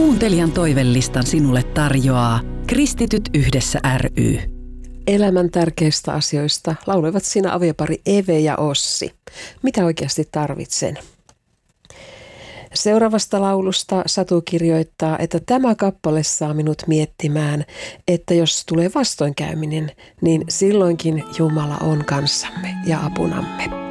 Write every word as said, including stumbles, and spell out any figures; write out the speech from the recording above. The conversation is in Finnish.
Kuuntelijan toivelistan sinulle tarjoaa Kristityt yhdessä ry. Elämän tärkeistä asioista lauloivat siinä aviopari Eve ja Ossi. Mitä oikeasti tarvitsen? Seuraavasta laulusta Satu kirjoittaa, että tämä kappale saa minut miettimään, että jos tulee vastoinkäyminen, niin silloinkin Jumala on kanssamme ja apunamme.